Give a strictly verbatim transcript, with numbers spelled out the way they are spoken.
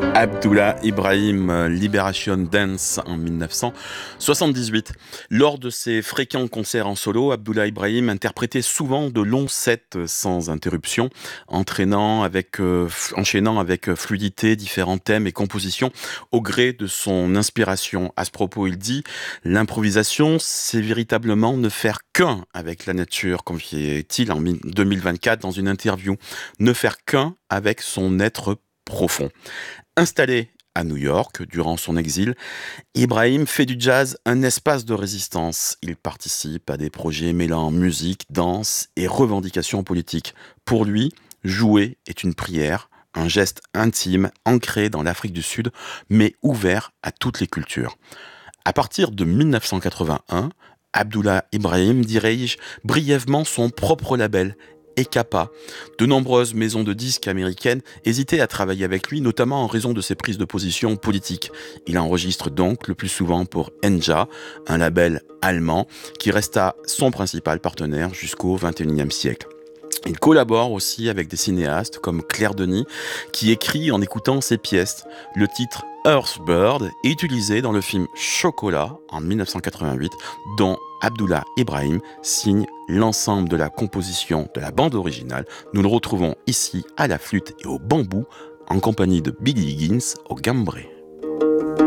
Abdullah Ibrahim, euh, Liberation Dance en mille neuf cent soixante-dix-huit. Lors de ses fréquents concerts en solo, Abdullah Ibrahim interprétait souvent de longs sets sans interruption, entraînant avec, euh, f- enchaînant avec euh, fluidité différents thèmes et compositions au gré de son inspiration. À ce propos, il dit: l'improvisation, c'est véritablement ne faire qu'un avec la nature, confiait-il en mi- deux mille vingt-quatre dans une interview. Ne faire qu'un avec son être profond. Installé à New York durant son exil, Ibrahim fait du jazz un espace de résistance. Il participe à des projets mêlant musique, danse et revendications politiques. Pour lui, jouer est une prière, un geste intime ancré dans l'Afrique du Sud, mais ouvert à toutes les cultures. À partir de mille neuf cent quatre-vingt-un, Abdullah Ibrahim dirige brièvement son propre label, Ekapa. De nombreuses maisons de disques américaines hésitaient à travailler avec lui, notamment en raison de ses prises de position politiques. Il enregistre donc le plus souvent pour Enja, un label allemand qui resta son principal partenaire jusqu'au vingt et unième siècle. Il collabore aussi avec des cinéastes comme Claire Denis, qui écrit en écoutant ses pièces. Le titre Earthbird est utilisé dans le film Chocolat en mille neuf cent quatre-vingt-huit, dont Abdullah Ibrahim signe l'ensemble de la composition de la bande originale. Nous le retrouvons ici à la flûte et au bambou, en compagnie de Billy Higgins au gambhré.